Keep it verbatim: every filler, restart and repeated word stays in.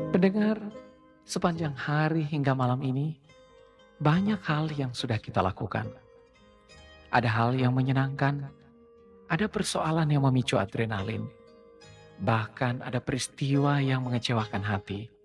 Pendengar, sepanjang hari hingga malam ini, banyak hal yang sudah kita lakukan. Ada hal yang menyenangkan, ada persoalan yang memicu adrenalin, bahkan ada peristiwa yang mengecewakan hati.